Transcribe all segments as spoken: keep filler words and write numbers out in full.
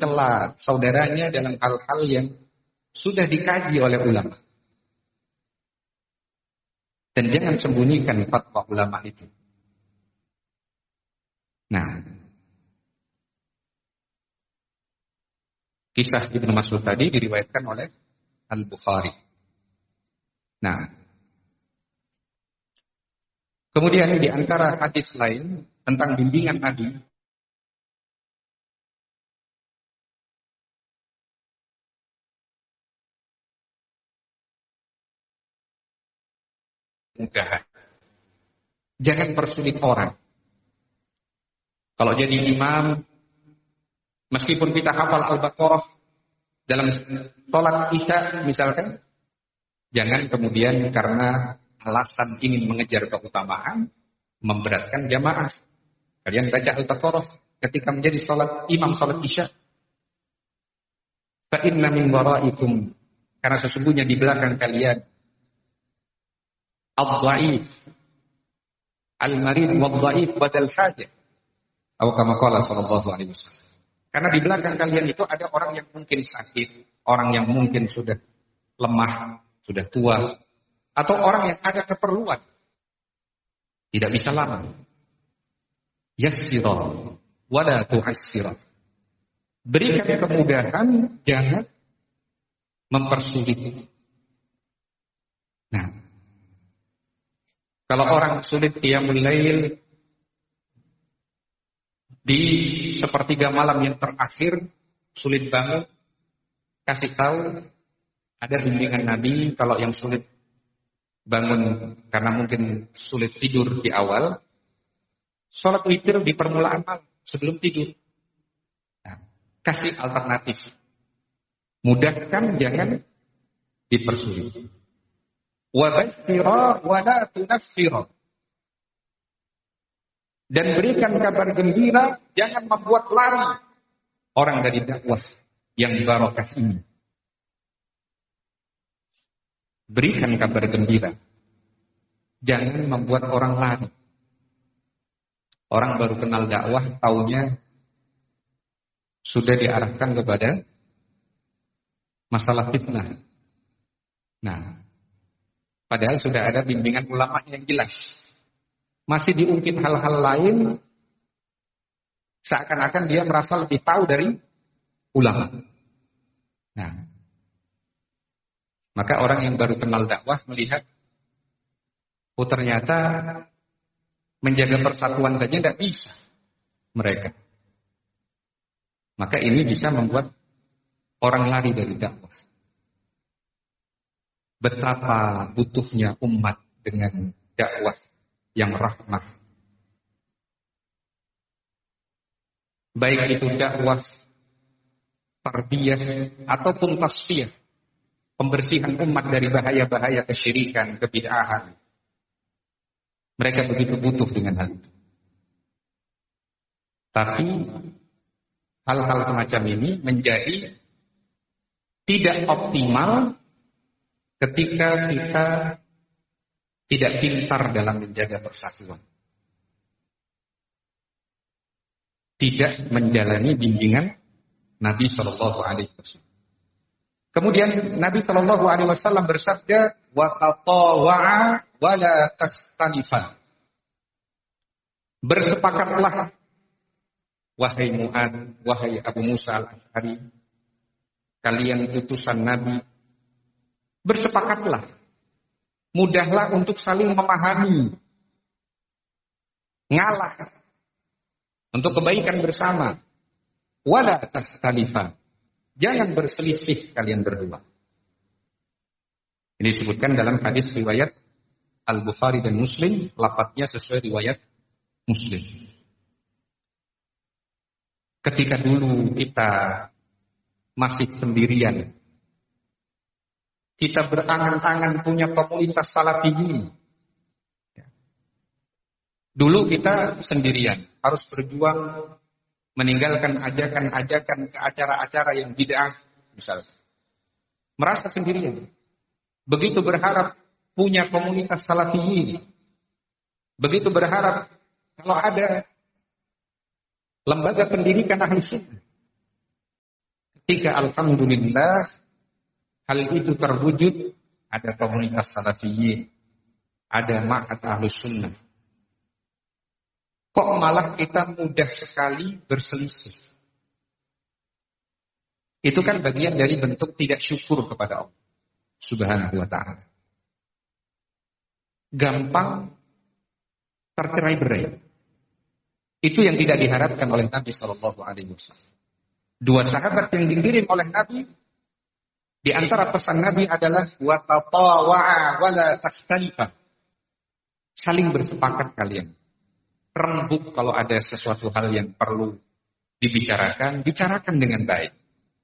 mencela saudaranya dalam hal-hal yang sudah dikaji oleh ulama. Dan jangan sembunyikan fatwa ulama itu. Nah, kisah Ibnu Mas'ud tadi diriwayatkan oleh Al-Bukhari. Nah, kemudian di antara hadis lain tentang bimbingan Nabi, mudahan. Jangan persulit orang. Kalau jadi imam, meskipun kita hafal Al-Baqarah dalam sholat Isya misalkan, jangan kemudian karena alasan ingin mengejar keutamaan, memberatkan jamaah. Kalian baca Al-Baqarah ketika menjadi sholat imam sholat Isya. Fa inna min waraikum, karena sesungguhnya di belakang kalian al-dhaif, al-marid wal-dhaif badal hajah. Atau kama qala sallallahu alaihi wasallam. Karena di belakang kalian itu ada orang yang mungkin sakit, orang yang mungkin sudah lemah, sudah tua, atau orang yang ada keperluan. Tidak bisa lama. Yassira wa la tu'assira. Berikan kemudahan, jangan mempersulit. Nah, kalau orang sulit qiyamul lail di sepertiga malam yang terakhir, sulit banget, kasih tahu ada bimbingan Nabi. Kalau yang sulit bangun karena mungkin sulit tidur di awal, sholat witir di permulaan malam sebelum tidur. Nah, kasih alternatif, mudahkan, jangan dipersulit. Wa basyira wa la tunaffira. Dan berikan kabar gembira, jangan membuat lari orang dari dakwah yang barokah ini. Berikan kabar gembira, jangan membuat orang lari. Orang baru kenal dakwah, taunya sudah diarahkan kepada masalah fitnah. Nah, padahal sudah ada bimbingan ulama yang jelas. Masih diungkit hal-hal lain, seakan-akan dia merasa lebih tahu dari ulama. Nah, maka orang yang baru kenal dakwah melihat, oh ternyata menjaga persatuan saja tidak bisa mereka. Maka ini bisa membuat orang lari dari dakwah. Betapa butuhnya umat dengan dakwah yang rahmah. Baik itu dakwah tarbiyah ataupun tasfiyah, pembersihan umat dari bahaya-bahaya kesyirikan, kebid'ahan. Mereka begitu butuh dengan hal itu. Tapi hal-hal semacam ini menjadi tidak optimal ketika kita tidak pintar dalam menjaga persatuan. Tidak menjalani bimbingan Nabi shallallahu alaihi wasallam. Kemudian Nabi shallallahu alaihi wasallam bersabda, wa tatawa'a wa la tastalifan. Bersepakatlah, wahai Mu'ad, wahai Abu Musa al-Ash'ari, kalian utusan Nabi, bersepakatlah. Mudahlah untuk saling memahami. Ngalah. Untuk kebaikan bersama. Wala tastalifan. Jangan berselisih kalian berdua. Ini disebutkan dalam hadis riwayat Al-Bukhari dan Muslim. Lafadznya sesuai riwayat Muslim. Ketika dulu kita masih sendirian, kita berangan-angan punya komunitas salafiyin. Dulu kita sendirian, harus berjuang meninggalkan ajakan-ajakan ke acara-acara yang bid'ah, misalnya. Merasa sendirian. Begitu berharap punya komunitas salafiyin. Begitu berharap kalau ada lembaga pendidikan ahli sunnah. Ketika alhamdulillah hal itu terwujud, ada komunitas salafiyyin, ada ma'had ahlus sunnah. Kok malah kita mudah sekali berselisih? Itu kan bagian dari bentuk tidak syukur kepada Allah Subhanahu wa ta'ala. Gampang tercerai-berai. Itu yang tidak diharapkan oleh Nabi shallallahu alaihi wasallam. Dua sahabat yang dikirim oleh Nabi, di antara pesan Nabi adalah wa tatawa'a wa la takhtalifa. Saling bersepakat kalian. Rembuk kalau ada sesuatu hal yang perlu dibicarakan, bicarakan dengan baik.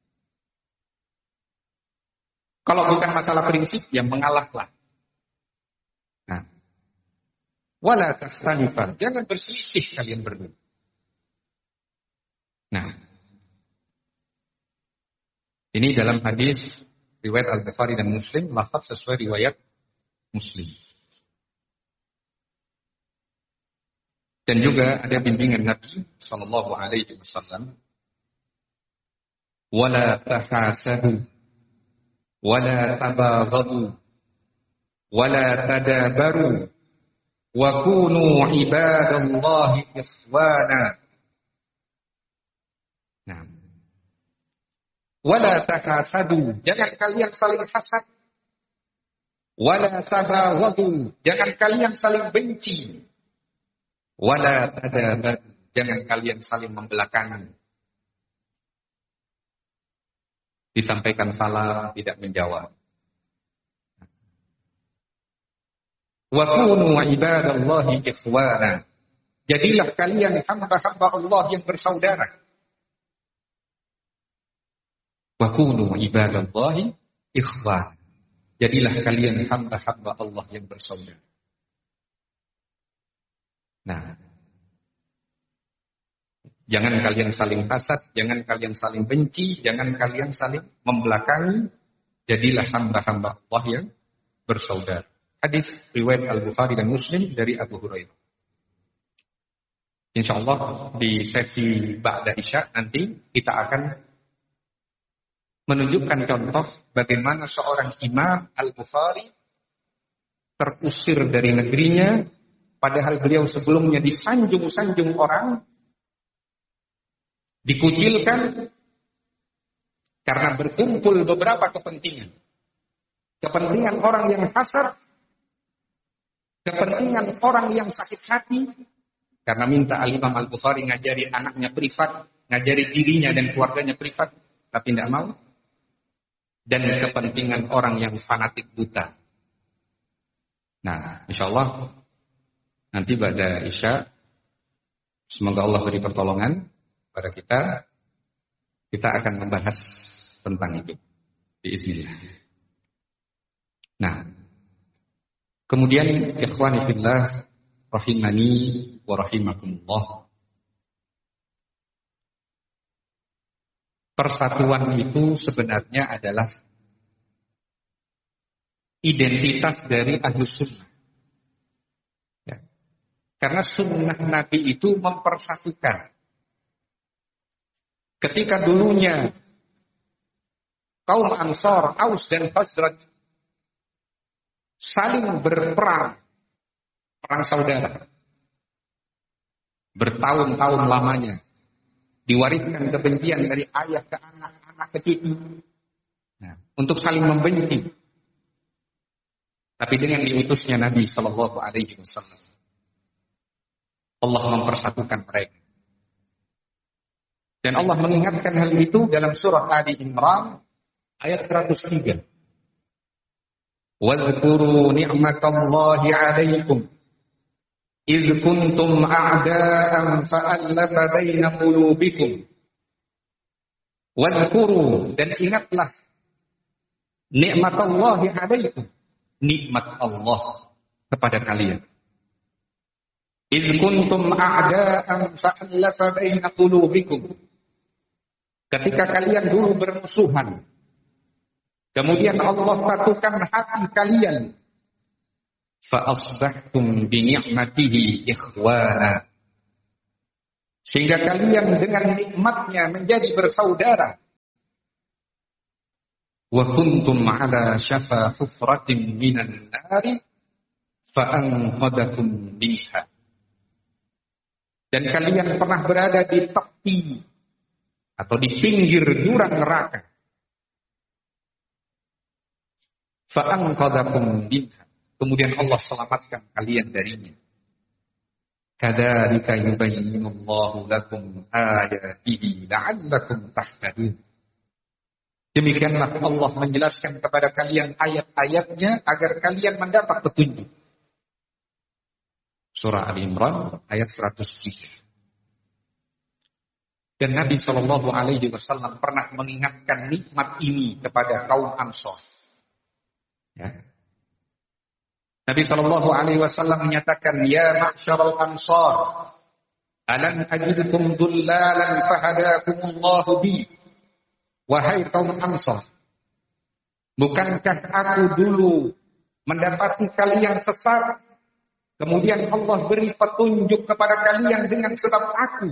Kalau bukan masalah prinsip, ya mengalahlah. Nah, wala takhtalifa, jangan berselisih kalian berdua. Nah, ini dalam hadis riwayat Al-Bukhari dan Muslim, lafaz sesuai riwayat Muslim. Dan juga ada bimbingan Nabi sallallahu alaihi wasallam, wala tahasadu, wala tabaghadu, wala tadabaru, wa kunu ibadallahi ikhwana. Nah, wala tahasadu, jangan kalian saling hasad. Wala tabaghadu, jangan kalian saling benci. Wala tadabaru, jangan kalian saling membelakangi. Disampaikan salam, tidak menjawab. Wa kunu ibadallahi ikhwana. Jadilah kalian hamba-hamba Allah yang bersaudara. Wa kunu ibadallahi ikhwana. Jadilah kalian hamba-hamba Allah yang bersaudara. Nah, jangan kalian saling hasad, jangan kalian saling benci, jangan kalian saling membelakangi. Jadilah hamba-hamba Allah yang bersaudara. Hadis riwayat Al-Bukhari dan Muslim dari Abu Hurairah. Insyaallah di sesi Ba'da Isya nanti kita akan menunjukkan contoh bagaimana seorang Imam Al-Bukhari terusir dari negerinya, padahal beliau sebelumnya disanjung-sanjung orang, dikucilkan karena berkumpul beberapa kepentingan. Kepentingan orang yang hasad, kepentingan orang yang sakit hati, karena minta Al-Imam Al-Bukhari ngajari anaknya privat, ngajari dirinya dan keluarganya privat, tapi tidak mau. Dan kepentingan orang yang fanatik buta. Nah, insyaallah nanti pada Isya, semoga Allah beri pertolongan pada kita, kita akan membahas tentang itu. Biiznillah. Nah, kemudian ikhwani fillah rahimani wa rahimakumullah. Persatuan itu sebenarnya adalah identitas dari Ahlus Sunnah. Ya. Karena sunnah Nabi itu mempersatukan. Ketika dulunya kaum Ansar, Aus dan Khazraj saling berperang, perang saudara, bertahun-tahun lamanya, diwariskan kebencian dari ayah ke anak, anak ke cucu, nah, untuk saling membenci. Tapi dengan diutusnya Nabi Shallallahu Alaihi Wasallam, Allah mempersatukan mereka. Dan Allah mengingatkan hal itu dalam surah Ali Imran ayat seratus tiga. Wadhkuru ni'matallahi 'alaikum idh kuntum a'da'an fa'alafa baina qulubikum. Wadhkuru, dan ingatlah ni'matallahi 'alaikum, nikmat Allah kepada kalian. Idh kuntum a'da'an fa'alafa baina qulubikum. Ketika kalian dulu bermusuhan, kemudian Allah satukan hati kalian. Fa'asbahtum bini'matihi ikhwana. Sehingga kalian dengan nikmatnya menjadi bersaudara. wa kuntum ala syafa hufratin minan nari fa'anqadakum minha. Dan kalian pernah berada di tepi atau di pinggir jurang neraka. Fa'anqadakum minha. Kemudian Allah selamatkan kalian darinya. Kadzalika yubayyinullahu lakum ayatihi la'allakum tahtadun. Demikianlah Allah menjelaskan kepada kalian ayat-ayatnya agar kalian mendapat petunjuk. Surah Al-Imran ayat seratus tiga. Dan Nabi shallallahu alaihi wasallam pernah mengingatkan nikmat ini kepada kaum Ansor. Ya. Nabi shallallahu alaihi wasallam menyatakan, ya ma'syaral ansar, alam ajidukum dullalan fahadakumullahu bi. Wahai kaum Ansar, bukankah aku dulu mendapati kalian sesat, kemudian Allah beri petunjuk kepada kalian dengan sebab aku.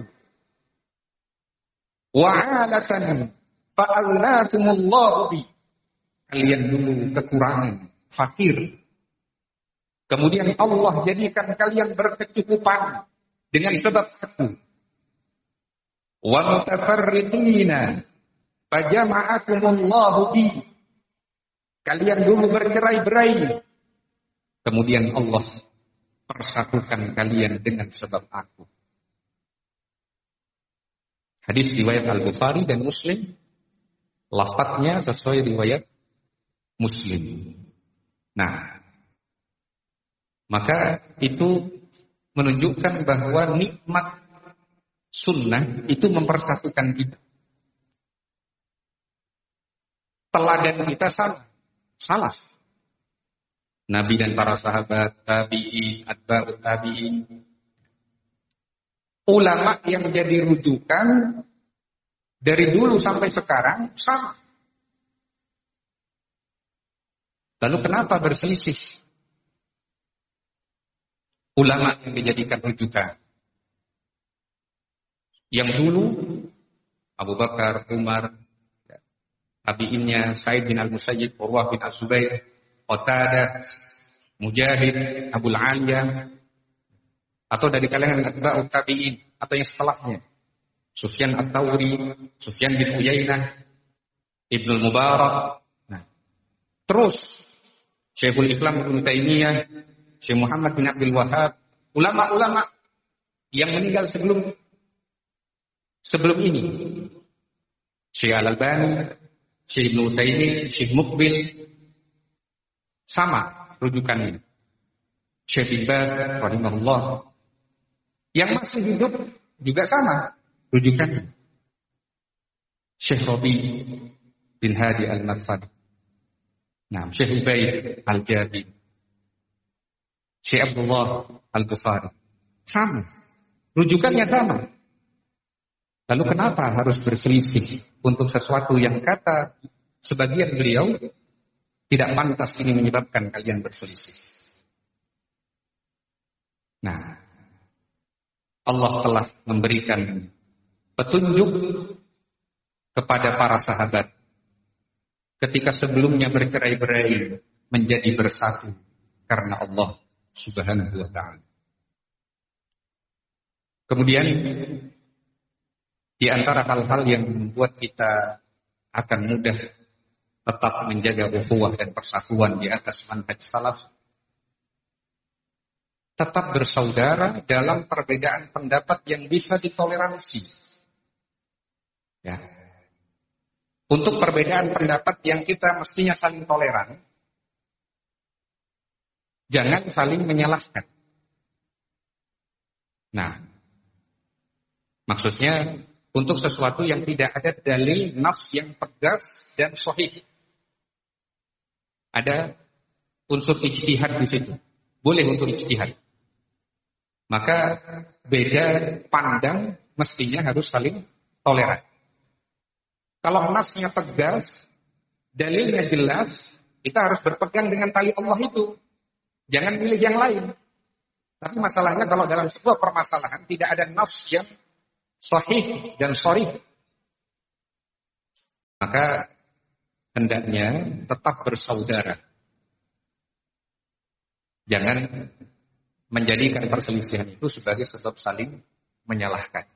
Wa'alatan fa'allakumullahu bi. Kalian dulu kekurangan, fakir. Kemudian Allah jadikan kalian berkecukupan dengan sebab aku. Wa mutafarriqina fajama'akumullahu bi. Kalian dulu bercerai-berai. Kemudian Allah persatukan kalian dengan sebab aku. Hadis riwayat Al-Bukhari dan Muslim. Lafadznya sesuai riwayat Muslim. Nah, maka itu menunjukkan bahwa nikmat sunnah itu mempersatukan kita. Teladan kita salah. Salah. Nabi dan para sahabat, tabi'in, atba'ut tabi'in. Ulama yang jadi rujukan dari dulu sampai sekarang sama. Lalu kenapa berselisih? Ulama yang dijadikan rujukan. Yang dulu Abu Bakar, Umar, tabi'innya Sa'id bin Al-Musayyib, Urwah bin Az-Zubair, Qatadah, Mujahid, Abul Aliyah, atau dari kalangan atba'ut tabi'in, atau yang setelahnya, Sufyan At-Tawri, Sufyan bin Uyainah, Ibnu Mubarak. Nah, terus Syekhul Islam Ibnu Taimiyah, Syekh Muhammad bin Abdul Wahhab, ulama-ulama yang meninggal sebelum sebelum ini. Syekh Al-Albani, Syekh Ibnu Utsaimin, Syekh Muqbil, sama rujukannya. Syekh bin Baz rahimahullah, yang masih hidup juga sama rujukannya. Syekh Rabi bin Hadi Al-Madkhali. Nah, Syekh Ubaid Al-Jabi, Syekh Abdullah Al-Bukhari. Sama. Rujukannya sama. Lalu kenapa harus berselisih untuk sesuatu yang kata sebagian beliau tidak pantas ini menyebabkan kalian berselisih? Nah, Allah telah memberikan petunjuk kepada para sahabat ketika sebelumnya bercerai-berai menjadi bersatu karena Allah Subhanahu wa ta'ala. Kemudian di antara hal-hal yang membuat kita akan mudah tetap menjaga ukhuwah dan persatuan di atas manhaj salaf, tetap bersaudara dalam perbedaan pendapat yang bisa ditoleransi. Ya. Untuk perbedaan pendapat yang kita mestinya saling toleran, jangan saling menyalahkan. Nah, maksudnya untuk sesuatu yang tidak ada dalil nas yang tegas dan sahih. Ada unsur ijtihad di situ. Boleh untuk ijtihad. Maka beda pandang mestinya harus saling toleran. Kalau nasnya tegas, dalilnya jelas, kita harus berpegang dengan tali Allah itu. Jangan pilih yang lain. Tapi masalahnya kalau dalam sebuah permasalahan tidak ada nas yang sahih dan sharih, maka hendaknya tetap bersaudara. Jangan menjadikan perselisihan itu sebagai sebab saling menyalahkan.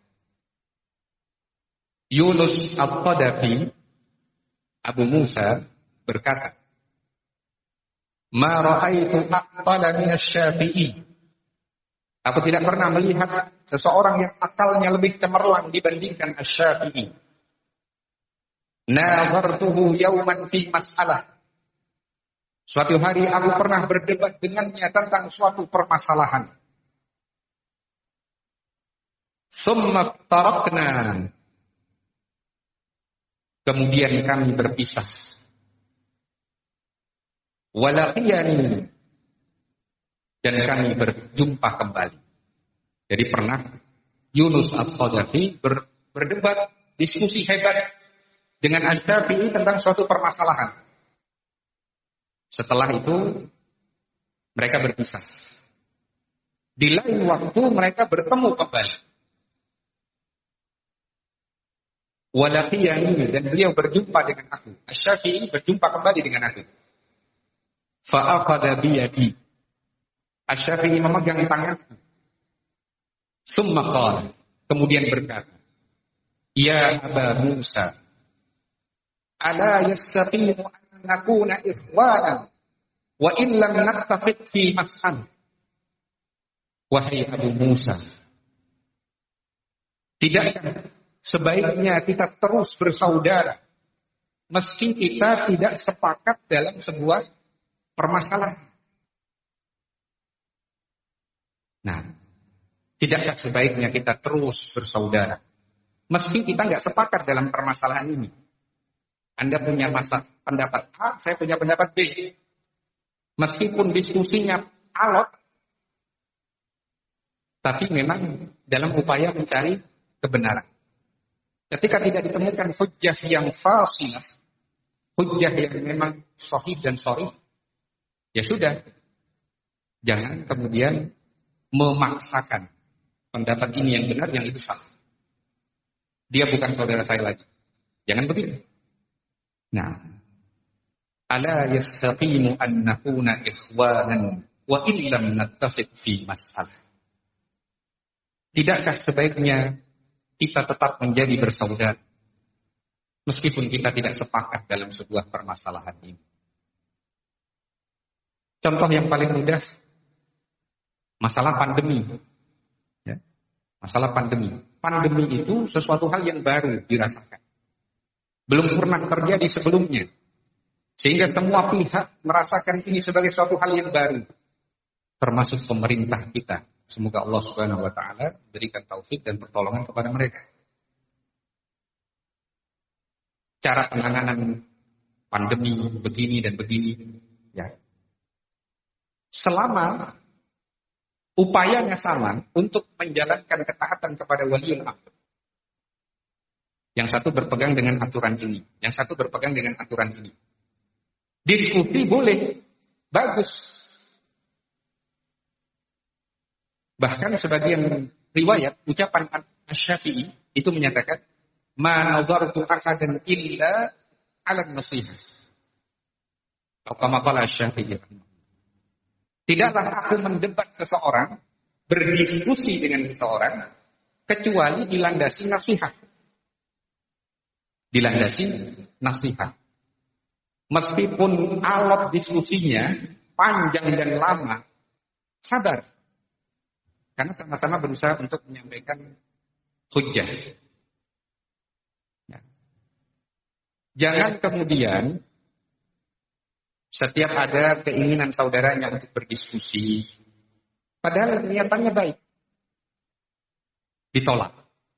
Yunus Al-Qadafi, Abu Musa berkata, "Ma ra'aitu aqala min asy-Syafi'i." Aku tidak pernah melihat seseorang yang akalnya lebih cemerlang dibandingkan Asy-Syafi'i. Nazartuhu yawman fi mas'alah. Suatu hari aku pernah berdebat dengannya tentang suatu permasalahan. Summa tarakna. Kemudian kami berpisah. Walaqiyani. Dan kami berjumpa kembali. Jadi pernah Yunus Al-Qadafi ber, berdebat, diskusi hebat dengan Asy-Syafi'i tentang suatu permasalahan. Setelah itu mereka berpisah. Di lain waktu mereka bertemu kembali. Walaqiyani, dan beliau berjumpa dengan aku. Asy-Syafi'i berjumpa kembali dengan aku. Fa'aqada biyadi. Asy-Syafi'i memegang tanganku. Summa qala, kemudian berkata, "Ya Aba Musa, ala yastaqimu an nakuna ikhwanan wa in lam nattafiq fi mas'al." Wahai Abu Musa, tidakkah sebaiknya kita terus bersaudara meski kita tidak sepakat dalam sebuah permasalahan? Nah, tidakkah sebaiknya kita terus bersaudara meski kita nggak sepakat dalam permasalahan ini? Anda punya masa pendapat A, saya punya pendapat B. Meskipun diskusinya alot, tapi memang dalam upaya mencari kebenaran. Ketika tidak ditemukan hujjah yang fasilah, hujjah yang memang sahih dan sharih, ya sudah. Jangan kemudian memaksakan pendapat ini yang benar, yang itu salah. Dia bukan saudara saya lagi. Jangan begitu. Nah, ala yastaqimu an nakuna ikhwanan wa illam nattafiq fi mas'alah. Tidakkah sebaiknya kita tetap menjadi bersaudara meskipun kita tidak sepakat dalam sebuah permasalahan ini? Contoh yang paling mudah, masalah pandemi. Ya. Masalah pandemi. Pandemi itu sesuatu hal yang baru dirasakan. Belum pernah terjadi sebelumnya. Sehingga semua pihak merasakan ini sebagai suatu hal yang baru. Termasuk pemerintah kita. Semoga Allah Subhanahu wa taala berikan taufik dan pertolongan kepada mereka. Cara penanganan pandemi begini dan begini, ya. Selama upayanya sama untuk menjalankan ketaatan kepada waliul amr. Yang satu berpegang dengan aturan ini, yang satu berpegang dengan aturan ini. Diskusi boleh, bagus. Bahkan sebagian riwayat, ucapan Asy-Syafi'i itu menyatakan, "Ma nadartu ahadan illa 'ala an-nasihah." Atau kama qala Asy-Syafi'i. Tidaklah aku mendebat seseorang, berdiskusi dengan seseorang, kecuali dilandasi nasihat. Dilandasi nasihat. Meskipun alot diskusinya, panjang dan lama, sabar. Karena sama-sama berusaha untuk menyampaikan hujjah. Ya. Jangan kemudian setiap ada keinginan saudaranya untuk berdiskusi, padahal niatannya baik, ditolak.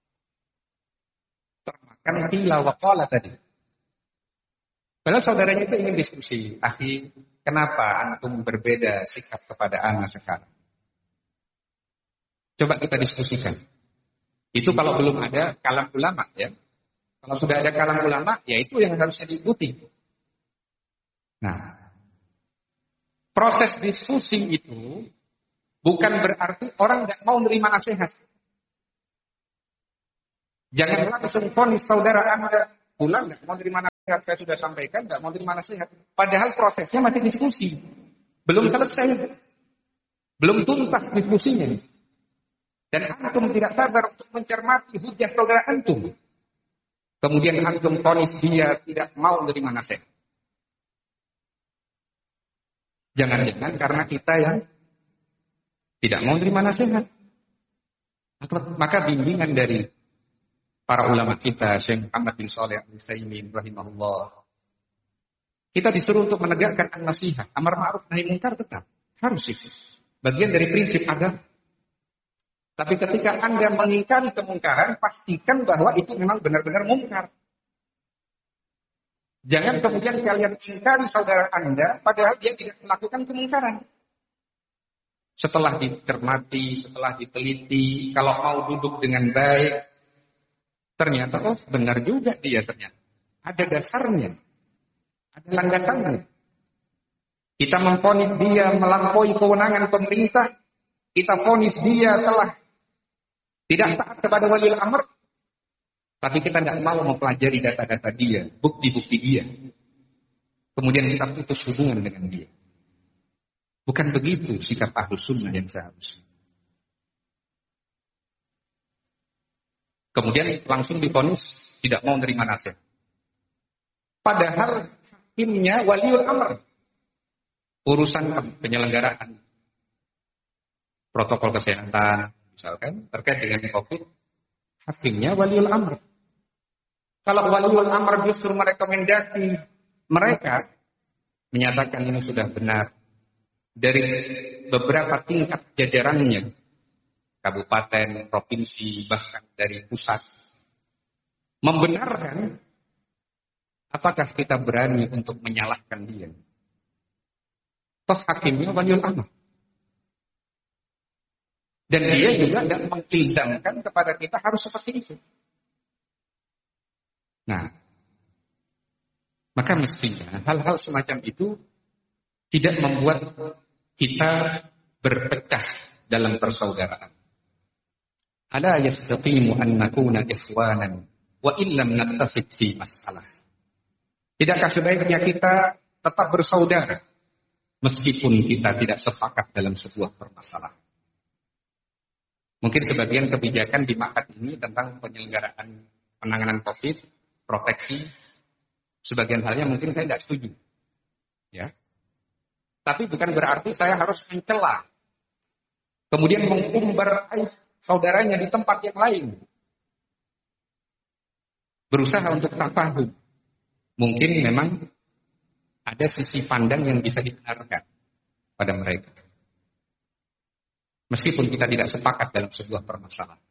Termakan qila wa qala tadi. Padahal saudaranya itu ingin diskusi. Akhi, kenapa antum berbeda sikap kepada ana sekarang? Coba kita diskusikan. Itu kalau belum ada kalam ulama, ya. Kalau sudah ada kalam ulama, ya itu yang harusnya diikuti. Nah, proses diskusi itu bukan berarti orang nggak mau menerima nasihat. Jangan langsung vonis saudara Anda pulang nggak mau menerima nasihat. saya sudah sampaikan, nggak mau terima nasihat. Padahal prosesnya masih diskusi. Belum selesai. Belum tuntas diskusinya. Dan antum tidak sabar untuk mencermati hujah saudara antum. Kemudian antum vonis dia tidak mau menerima nasihat. Jangan-jangan karena kita yang tidak mau menerima nasihat. Maka bimbingan dari para ulama kita, Syekh Muhammad bin Shalih Al-Utsaimin rahimahullah. Kita disuruh untuk menegakkan an-nasihat, amar ma'ruf nahi munkar tetap harus itu. Bagian dari prinsip agama. Tapi ketika Anda mengingkari kemungkaran, pastikan bahwa itu memang benar-benar mungkar. Jangan kemudian kalian ingkari saudara Anda, padahal dia tidak melakukan kemungkaran. Setelah dicermati, setelah diteliti, kalau mau duduk dengan baik, ternyata oh benar juga dia ternyata. Ada dasarnya, ada landasannya. Kita memvonis dia melampaui kewenangan pemerintah, kita vonis dia telah tidak taat kepada waliul amr, tapi kita tidak mau mempelajari data-data dia, bukti-bukti dia. Kemudian kita putus hubungan dengan dia. Bukan begitu sikap Ahlus Sunnah yang seharusnya. Kemudian langsung divonis tidak mau menerima nasihat. Padahal hakimnya waliul amr. Urusan penyelenggaraan protokol kesehatan, misalkan terkait dengan COVID, hakimnya waliul amr. Kalau waliul amr justru merekomendasi mereka menyatakan ini sudah benar dari beberapa tingkat jajarannya, kabupaten, provinsi, bahkan dari pusat, membenarkan, apakah kita berani untuk menyalahkan dia? Toh hakimnya waliul amr. Dan dia juga tidak mengilzamkan kepada kita harus seperti itu. Nah, maka mestinya hal-hal semacam itu tidak membuat kita berpecah dalam persaudaraan. Ala yastaqimu an nakuna ikhwanan wa illam nattafiq fi masalah. Tidakkah sebaiknya kita tetap bersaudara meskipun kita tidak sepakat dalam sebuah permasalahan? Mungkin sebagian kebijakan di Makat ini tentang penyelenggaraan penanganan COVID, proteksi, sebagian halnya mungkin saya tidak setuju. Ya. Tapi bukan berarti saya harus mencela, kemudian mengumbar aib saudaranya di tempat yang lain. Berusaha untuk tafahum. Mungkin memang ada sisi pandang yang bisa dibenarkan pada mereka. Meskipun kita tidak sepakat dalam sebuah permasalahan.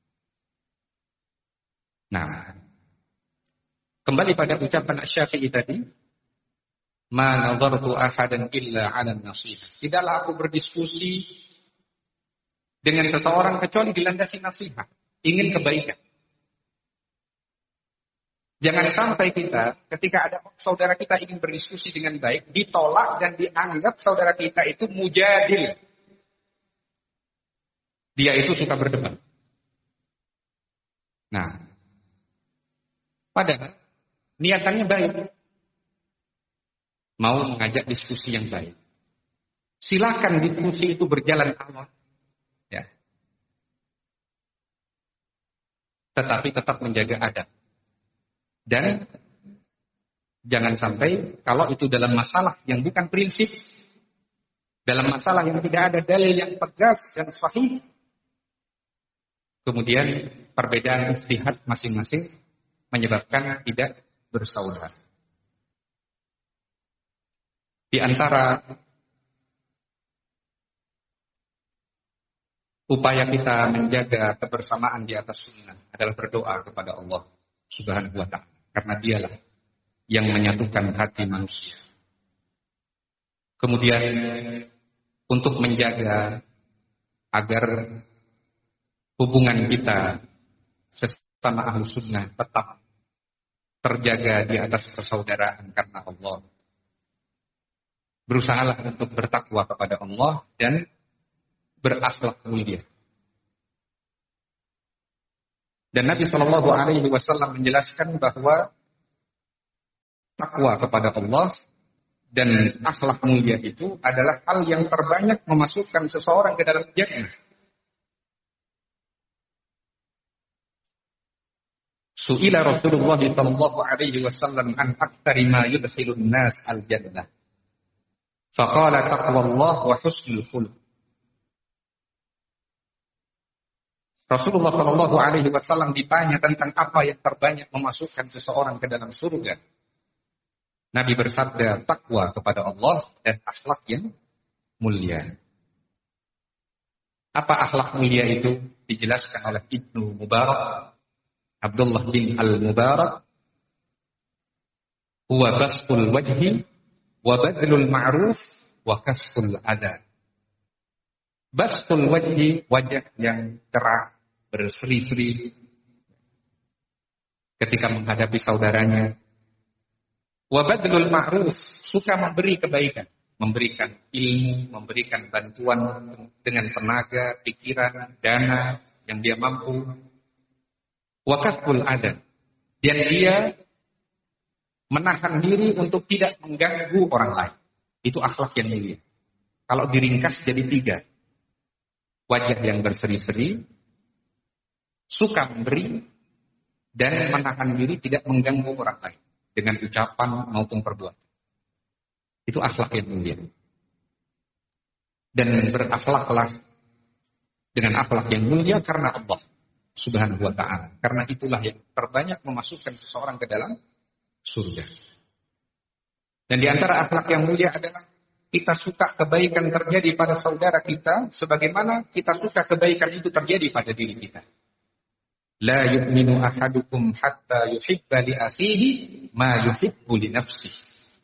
Nah, kembali pada ucapan Asy-Syafi'i tadi, ma nazartu ahadan illa 'ala an-nasiha. Tidaklah aku berdiskusi dengan seseorang kecuali dilandasi nasihat, ingin kebaikan. Jangan sampai kita ketika ada saudara kita ingin berdiskusi dengan baik, ditolak dan dianggap saudara kita itu mujadil. Dia itu suka berdebat. Nah, padahal niatannya baik. Mau mengajak diskusi yang baik. Silakan diskusi itu berjalan alot. Ya. Tetapi tetap menjaga adab. Dan jangan sampai kalau itu dalam masalah yang bukan prinsip, dalam masalah yang tidak ada dalil yang tegas dan sahih, kemudian perbedaan ijtihad masing-masing menyebabkan tidak bersaudara. Di antara upaya kita menjaga kebersamaan di atas sunnah adalah berdoa kepada Allah Subhanahu wa ta'ala. Karena dialah yang menyatukan hati manusia. Kemudian untuk menjaga agar hubungan kita sesama ahlu sunnah tetap terjaga di atas persaudaraan karena Allah. Berusahalah untuk bertakwa kepada Allah dan berakhlak mulia. Dan Nabi Shallallahu Alaihi Wasallam menjelaskan bahwa takwa kepada Allah dan akhlak mulia itu adalah hal yang terbanyak memasukkan seseorang ke dalam jannah. Su'ila Rasulullah sallallahu alaihi wasallam an aktsari ma yudkhilun nas al-jannah. Faqala taqwallah wa husnul khuluq. Rasulullah sallallahu alaihi wasallam ditanya tentang apa yang terbanyak memasukkan seseorang ke dalam surga. Nabi bersabda, takwa kepada Allah dan akhlak yang mulia. Apa akhlak mulia itu? Dijelaskan oleh Ibnu Mubarak, Abdullah bin Al-Mubarak, huwa bastul wajhi wa badlul ma'ruf wa kasful adab. Bastul wajhi, wajah yang cerah, berseri-seri ketika menghadapi saudaranya. Wa badlul ma'ruf, suka memberi kebaikan, memberikan ilmu, memberikan bantuan dengan tenaga, pikiran, dana yang dia mampu. Wa kasful adab, dan dia menahan diri untuk tidak mengganggu orang lain. Itu akhlak yang mulia. Kalau diringkas jadi tiga. Wajah yang berseri-seri, suka memberi, dan menahan diri tidak mengganggu orang lain dengan ucapan maupun perbuatan. Itu akhlak yang mulia. Dan berakhlaklah dengan akhlak yang mulia karena Allah Subhanahu wa ta'ala. Karena itulah yang terbanyak memasukkan seseorang ke dalam surga. Dan di antara akhlak yang mulia adalah kita suka kebaikan terjadi pada saudara kita sebagaimana kita suka kebaikan itu terjadi pada diri kita. La yu'minu ahadukum hatta yuhibba li akhihi ma yuhibbu li nafsihi.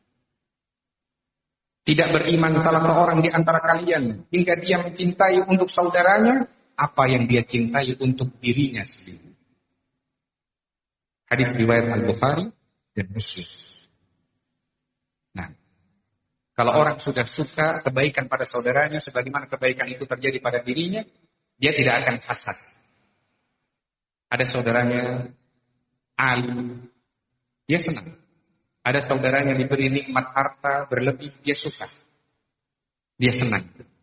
Tidak beriman salah seorang di antara kalian hingga dia mencintai untuk saudaranya apa yang dia cintai untuk dirinya sendiri. Hadis riwayat Al-Bukhari dan Muslim. Nah, kalau orang sudah suka kebaikan pada saudaranya sebagaimana kebaikan itu terjadi pada dirinya, dia tidak akan hasad. Ada saudaranya alim, dia senang. Ada saudaranya diberi nikmat harta berlebih, dia suka. Dia senang.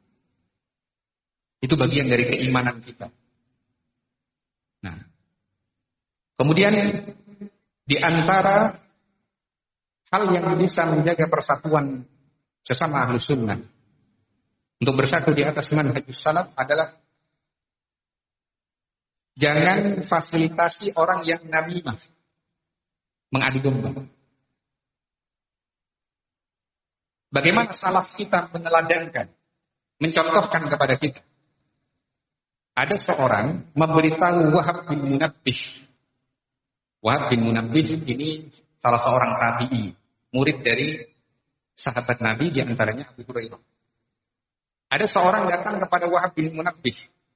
Itu bagian dari keimanan kita. Nah, kemudian di antara hal yang bisa menjaga persatuan sesama ahlu sunnah untuk bersatu di atas manhajus salaf adalah jangan fasilitasi orang yang namimah, mengadu domba. Bagaimana salaf kita meneladankan, mencontohkan kepada kita. Ada seorang memberitahu Wahab bin Munabbih. Wahab bin Munabbih ini salah seorang tabi'i, murid dari sahabat Nabi, di antaranya Abu Hurairah. Ada seorang datang kepada Wahab bin Munabbih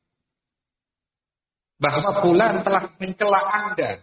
bahwa fulan telah mencela Anda.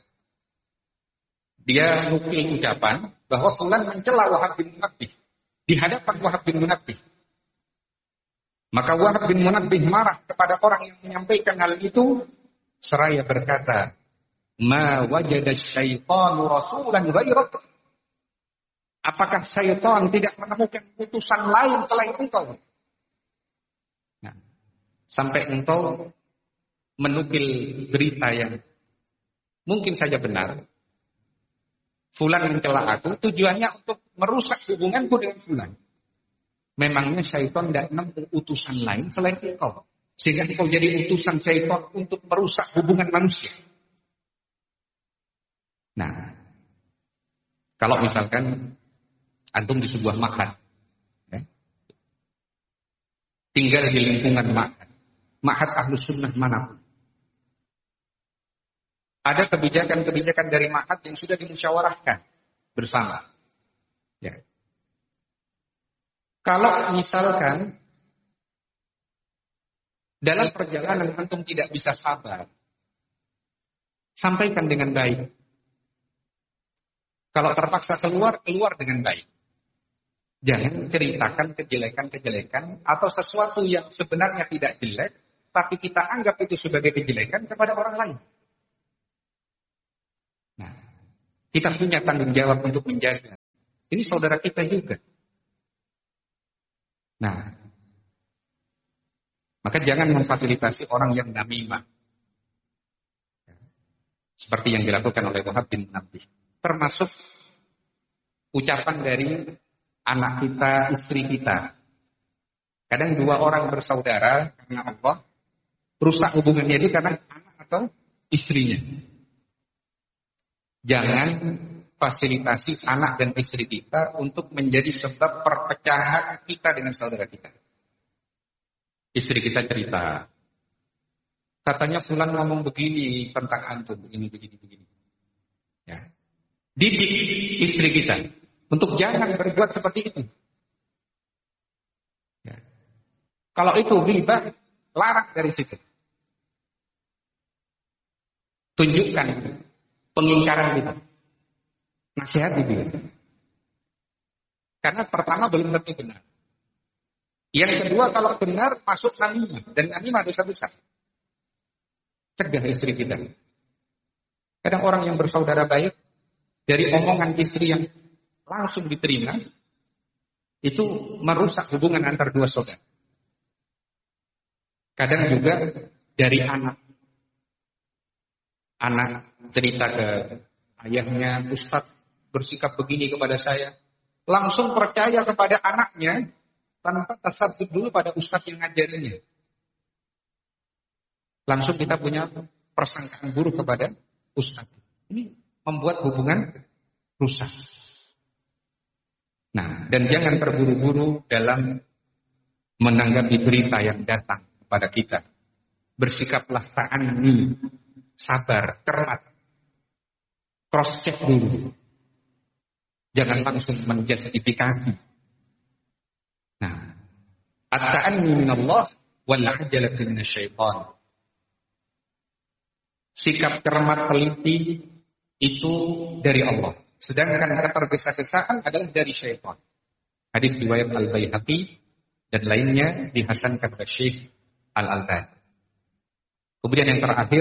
Dia nukil ucapan bahwa fulan mencela Wahab bin Munabbih di hadapan Wahab bin Munabbih. Maka Wahab bin Munabbih marah kepada orang yang menyampaikan hal itu seraya berkata, "Ma wajada syaitanu rasulan ghairak." Apakah syaitan tidak menemukan utusan lain selain engkau? Nah, sampai engkau menukil berita yang mungkin saja benar. Fulan mencela aku, tujuannya untuk merusak hubunganku dengan fulan. Memangnya syaitan tidak menemukan utusan lain selain engkau, sehingga engkau jadi utusan syaitan untuk merusak hubungan manusia. Nah, kalau misalkan antum di sebuah ma'had, ya, tinggal di lingkungan ma'had, ma'had ahlu sunnah manapun, ada kebijakan-kebijakan dari ma'had yang sudah dimusyawarahkan bersama. Ya. Kalau misalkan dalam perjalanan antum tidak bisa sabar, sampaikan dengan baik. Kalau terpaksa keluar, keluar dengan baik. Jangan ceritakan kejelekan-kejelekan atau sesuatu yang sebenarnya tidak jelek, tapi kita anggap itu sebagai kejelekan kepada orang lain. Nah, kita punya tanggung jawab untuk menjaga Ini saudara kita juga. Nah, maka jangan memfasilitasi orang yang namimah. Seperti yang dilakukan oleh Wahab bin Munabbih. Termasuk ucapan dari anak kita, istri kita. Kadang dua orang bersaudara karena Allah, rusak hubungannya itu karena anak atau istrinya. Jangan fasilitasi anak dan istri kita untuk menjadi sebab perpecahan kita dengan saudara kita. Istri kita cerita, katanya Fulan ngomong begini tentang antum, begini, begini, begini. Ya. Didik istri kita untuk jangan berbuat seperti itu. Ya. Kalau itu ghibah, larang dari situ. Tunjukkan pengingkaran kita. Nasihat dia. Karena pertama belum tentu benar. Yang kedua, kalau benar masuk namimah, dan namimah dosa besar. Cegah istri kita. Kadang orang yang bersaudara baik dari omongan istri yang langsung diterima itu merusak hubungan antar dua saudara. Kadang juga dari anak. Anak cerita ke ayahnya, Ustadz bersikap begini kepada saya. Langsung percaya kepada anaknya tanpa tasaddud dulu pada Ustadz yang ngajarinya. Langsung kita punya persangkaan buruk kepada Ustadz. Ini membuat hubungan rusak. Nah, dan jangan terburu-buru dalam menanggapi berita yang datang kepada kita. Bersikaplah ta'anni, sabar, cermat. Cross check dulu. Jangan langsung menjustifikasi. Nah, at-ta'anni minallah wal 'ajalatu minasyaitan. Sikap cermat teliti itu dari Allah. Sedangkan ketergesa-gesaan adalah dari syaitan. Hadis riwayat Al-Baihaqi dan lainnya dihasankan oleh Syekh Al-Albani. Kemudian yang terakhir,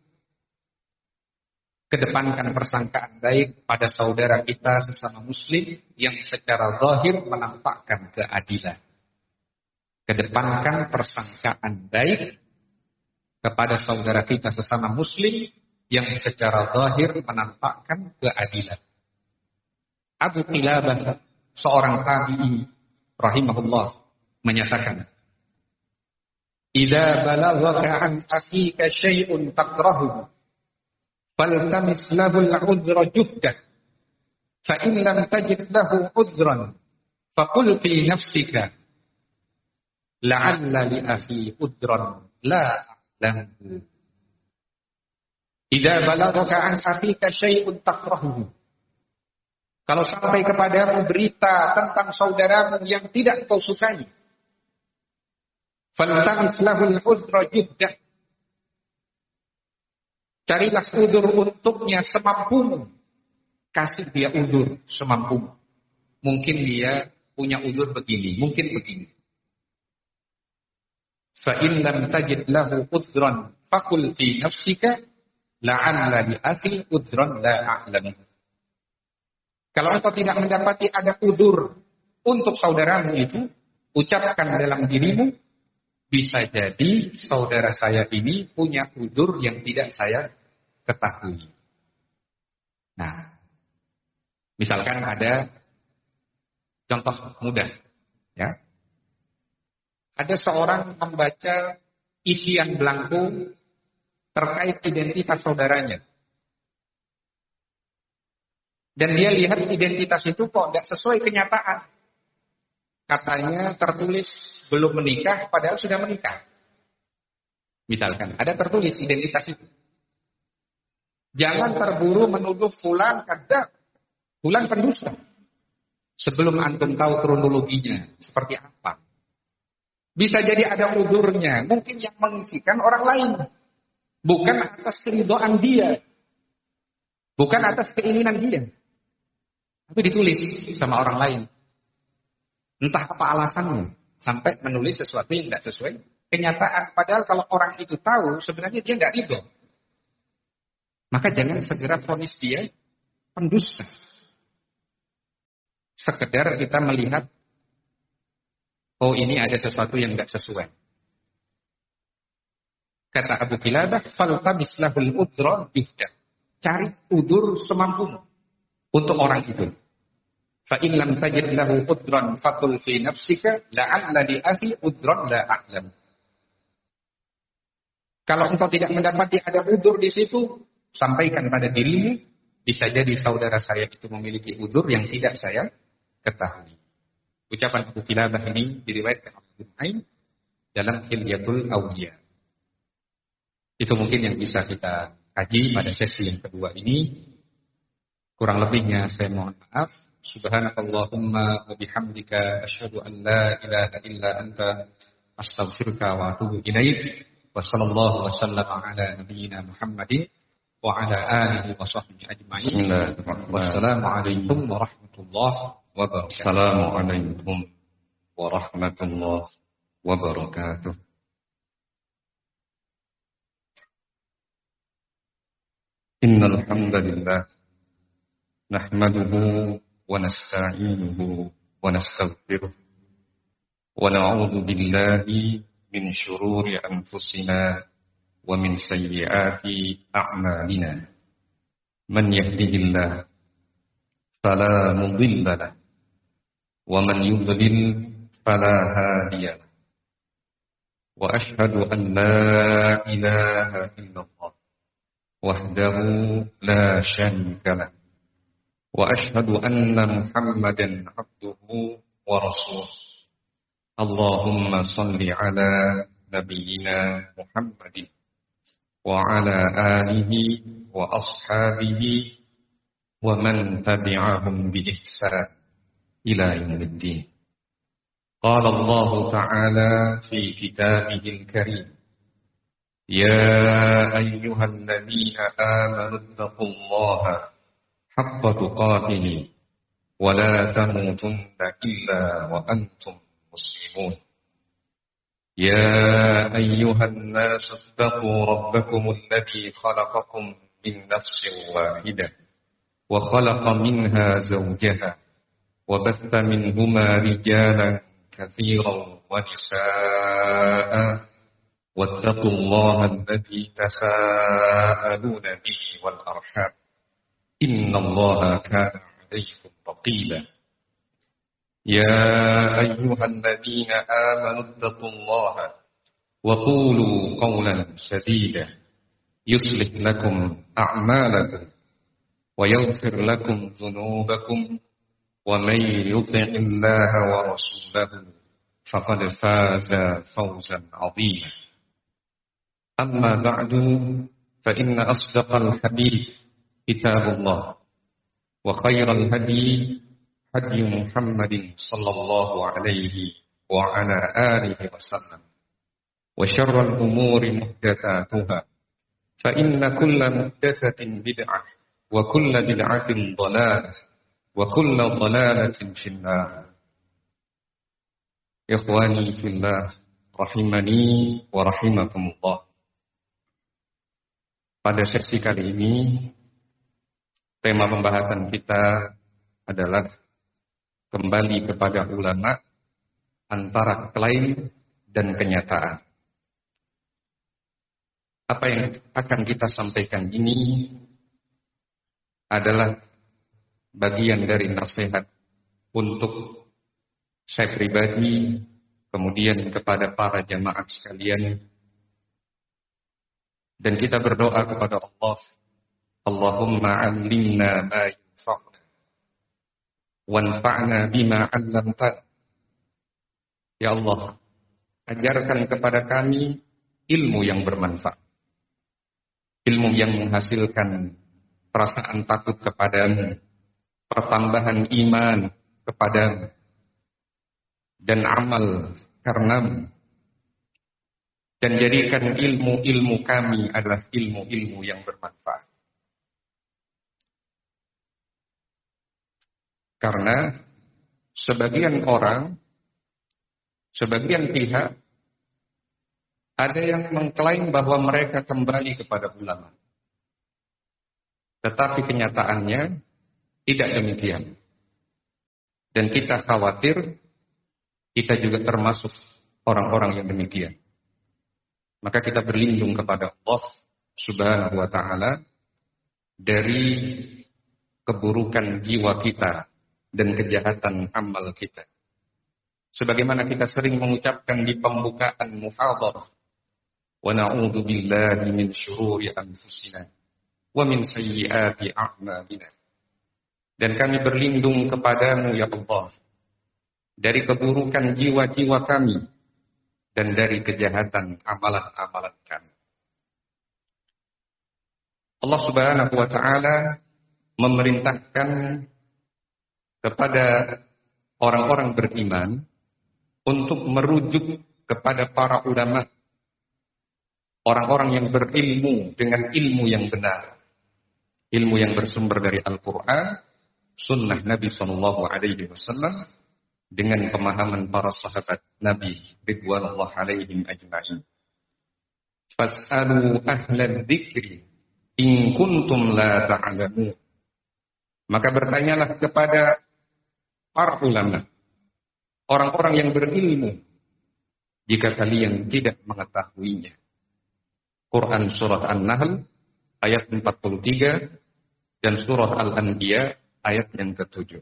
kedepankan persangkaan baik pada saudara kita sesama muslim yang secara zahir menampakkan keadilan. Kedepankan persangkaan baik kepada saudara kita sesama muslim yang secara zahir menampakkan keadilan. Abu Qilabah, seorang tabi'i rahimahullah, menyatakan, "Idza balaghaka an akhika syai'un takrahuhu faltamis lahu al-'udhra juhdah, fa in lam tajid lahu 'udhran faqul fi nafsika la'alla li akhi 'udhran la a'lamu." Idza balaghaka an akhika syai'un takrahuhu, kalau sampai kepadamu berita tentang saudaramu yang tidak kau sukai, faltamis lahu al-'udhra juhdah, carilah udzur untuknya semampumu. Kasih dia udzur semampumu. Mungkin dia punya udzur begini, mungkin begini. Fa in lam tajid lahu udzran faqul fi nafsika la'alla li akhi udzran la a'lamu. Kalau engkau tidak mendapati ada udzur untuk saudaramu itu, ucapkan dalam dirimu, bisa jadi saudara saya ini punya udzur yang tidak saya ketahui. Nah, misalkan ada contoh mudah, ya. Ada seorang membaca isian belangko terkait identitas saudaranya. Dan dia lihat identitas itu kok tidak sesuai kenyataan. Katanya tertulis belum menikah, padahal sudah menikah. Misalkan, ada tertulis identitas itu. Jangan terburu menuduh fulan kadzab, fulan pendusta. Sebelum antum tahu kronologinya, seperti apa. Bisa jadi ada udurnya, mungkin yang mengisikan orang lain. Bukan atas keridhaan dia. Bukan atas keinginan dia. Tapi ditulis sama orang lain. Entah apa alasannya. Sampai menulis sesuatu yang tidak sesuai kenyataan. Padahal kalau orang itu tahu, sebenarnya dia tidak ridho. Maka jangan segera vonis dia pendusta. sekedar kita melihat, oh ini ada sesuatu yang tidak sesuai. Kata Abu Qilabah, faltabis lahul udra bihda. Cari udur semampumu untuk orang itu. Fa in lam tajid lahu udran fatul fi nafsika la'alla li akhi udran la a'lam. Kalau engkau tidak mendapati ada udur di situ, sampaikan pada dirimu, bisa jadi saudara saya itu memiliki udur yang tidak saya ketahui. Ucapan Abu Qilabah ini diriwayatkan oleh Ibnu Ain dalam Hilyatul Awliya. Itu mungkin yang bisa kita kaji pada sesi yang kedua ini. Kurang lebihnya saya mohon maaf. Subhanakallahumma wa bihamdika asyhadu an la ilaha illa anta astaghfiruka wa atubu ilaik. Wa sallallahu wa sallama ala nabiyyina Muhammadin wa ala alihi wa sahbihi ajma'in. Wassalamualaikum warahmatullahi wabarakatuh. Assalamualaikum warahmatullahi wabarakatuh. Innal hamdalillah nahmaduhu wa nasta'inuhu wa nastaghfiruh wa na'udzu billahi min shururi anfusina wa min sayyiati a'malina. Man yahdihillahu fala mudilla lahu wa man yudlil fala hadiya lahu. Wa ashhadu an la ilaha illallah wahdahu la syarika lahu wa ashhadu anna Muhammadan abduhu wa rasuluh. Allahumma salli ala nabiyyina Muhammadin wa ala alihi wa ashabihi wa man tabi'ahum bi ihsan ila yaumiddin. Qala Allah ta'ala fi kitabihil karim, ya ayyuhalladzina amanu taqullaha haqqa tuqatih wa la tamutunna illa wa antum muslimun. Ya ayyuhan nas ittaqu rabbakum alladzi khalaqakum min nafsin wahidah wa khalaqa minha zawjaha wa batha minhuma rijalan katsiran wa nisaa'a wattaqullaha alladzi tasaaluna bihi wal arham innallaha kana 'alaykum raqiba. يا أيها الذين آمنوا اتقوا الله وقولوا قولا سديدا يصلح لكم أعمالكم ويغفر لكم ذنوبكم ومن يطع الله ورسوله فقد فاز فوزا عظيما. أما بعد فإن أصدق الحديث كتاب الله وخير الهدي هدي محمد صلى الله عليه وعلى آله وسلم وشر الأمور محدثاتها فإن كل محدثة بدعة وكل بدعة ضلالة وكل ضلالة في النار. إخواني في الله rahimani wa rahimakumullah. Pada sesi kali ini tema pembahasan kita adalah kembali kepada ulama antara klaim dan kenyataan. Apa yang akan kita sampaikan ini adalah bagian dari nasihat untuk saya pribadi, kemudian kepada para jamaah sekalian, dan kita berdoa kepada Allah, Allahumma 'allimna ma yanfa'una wanfa'na bima 'allamtana. Ya Allah, ajarkan kepada kami ilmu yang bermanfaat, ilmu yang menghasilkan perasaan takut kepadamu, pertambahan iman kepadamu, dan amal karenamu. Dan jadikan ilmu-ilmu kami adalah ilmu-ilmu yang bermanfaat. Karena sebagian orang, sebagian pihak, ada yang mengklaim bahwa mereka kembali kepada ulama. Tetapi kenyataannya tidak demikian. Dan kita khawatir kita juga termasuk orang-orang yang demikian. Maka kita berlindung kepada Allah Subhanahu wa ta'ala dari keburukan jiwa kita dan kejahatan amal kita. Sebagaimana kita sering mengucapkan di pembukaan muhadharah, wa na'udzu billahi min syururi anfusina wa min sayyiati a'malina. Dan kami berlindung kepadamu ya Allah dari keburukan jiwa-jiwa kami dan dari kejahatan amalan-amalan kami. Allah Subhanahu wa ta'ala memerintahkan kepada orang-orang beriman untuk merujuk kepada para ulama, orang-orang yang berilmu dengan ilmu yang benar, ilmu yang bersumber dari Al-Quran, sunnah Nabi Sallallahu Alaihi Wasallam, dengan pemahaman para sahabat Nabi ridwanullah alaihim ajma'in. Fas'alu ahla dzikri in kuntum la ta'lamun. Maka bertanyalah kepada para ulama, orang-orang yang berilmu, jika kalian tidak mengetahuinya. Quran Surah An-Nahl ayat empat puluh tiga dan Surah Al-Anbiya ayat yang ketujuh.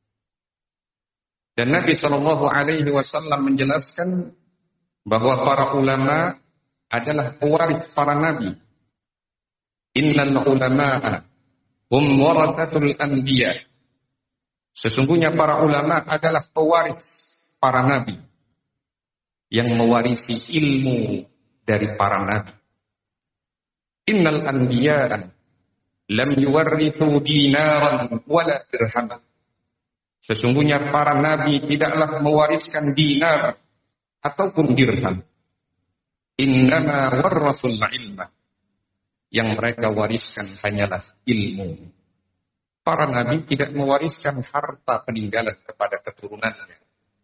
Dan Nabi Shallallahu Alaihi Wasallam menjelaskan bahwa para ulama adalah pewaris para nabi. Innal ulama'a hum warathatul anbiya. Sesungguhnya para ulama adalah pewaris para nabi yang mewarisi ilmu dari para nabi. Innal anbiya'a lam yuwarrithu dinaran wala dirhaman. Sesungguhnya para nabi tidaklah mewariskan dinar ataupun dirham. Innama warrasul ilma. Yang mereka wariskan hanyalah ilmu. Para nabi tidak mewariskan harta peninggalan kepada keturunannya.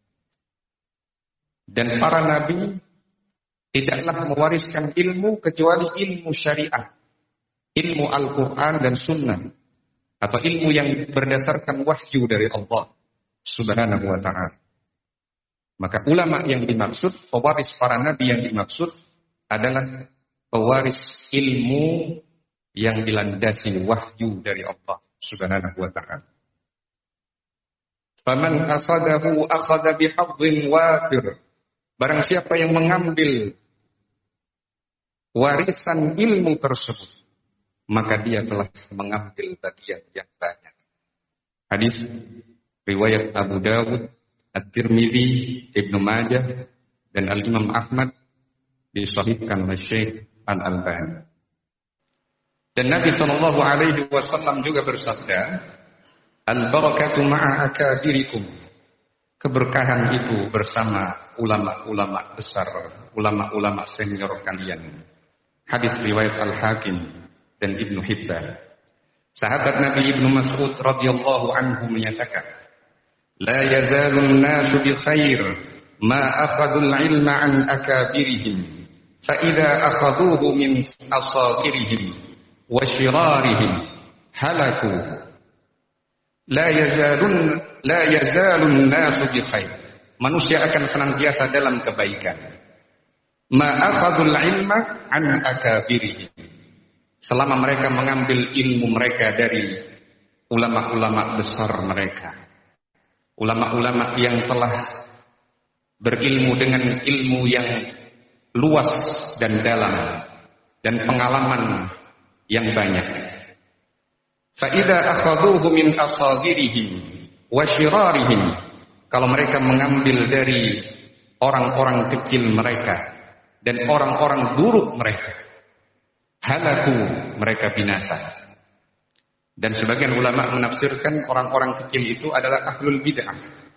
Dan para nabi tidaklah mewariskan ilmu kecuali ilmu syariah. Ilmu Al-Quran dan Sunnah. Atau ilmu yang berdasarkan wahyu dari Allah Subhanahu wa ta'ala. Maka ulama yang dimaksud, pewaris para nabi yang dimaksud adalah pewaris ilmu yang dilandasi wahyu dari Allah Subhanahu wa ta'ala. Faman akhadahu akhadha bihadhin wafir. Barang siapa yang mengambil warisan ilmu tersebut, maka dia telah mengambil bagian yang banyak. Hadis riwayat Abu Dawud, At-Tirmidzi, Ibnu Majah, dan Al-Imam Ahmad disahihkan oleh Syekh Al-Albani. Dan Nabi Shallallahu Alaihi Wasallam juga bersabda, Al-barakatu ma'a akabirikum. Keberkahan itu bersama ulama-ulama besar, ulama-ulama senior kalian. Hadis riwayat Al-Hakim dan Ibnu Hibban. Sahabat Nabi Ibnu Mas'ud radhiyallahu anhu menyatakan, la yazalun nasu bi khair ma akhadul ilma an akabirihim fa idza akhaduhu min asagirihim wa shirarihim halaku. La yazalun la yazalun nasu bi khair. Manusia akan senantiasa dalam kebaikan. Ma akhadul ilma an akabirihim. Selama mereka mengambil ilmu mereka dari ulama-ulama besar mereka. Ulama-ulama yang telah berilmu dengan ilmu yang luas dan dalam. Dan pengalaman yang banyak. فَإِذَا أَخَذُوهُ مِنْ أَصَاغِرِهِمْ وَشِرَارِهِمْ. Kalau mereka mengambil dari orang-orang kecil mereka. Dan orang-orang buruk mereka. Halaku, mereka binasa. Dan sebagian ulama menafsirkan orang-orang kecil itu adalah ahlul bid'ah.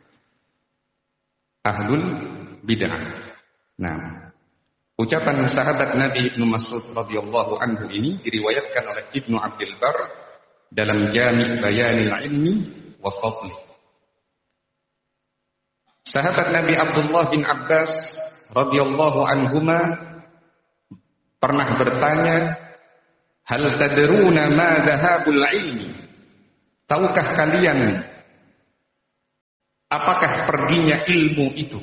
Ahlul bid'ah. Nah, ucapan sahabat Nabi Ibnu Mas'ud radhiyallahu anhu ini diriwayatkan oleh Ibnu Abdul Bar dalam Jami' Bayanil Ilmi wa Fadli. Sahabat Nabi Abdullah bin Abbas radhiyallahu anhuma pernah bertanya, hal tadruna ma dhahabul ilmi? Tahukah kalian apakah perginya ilmu itu?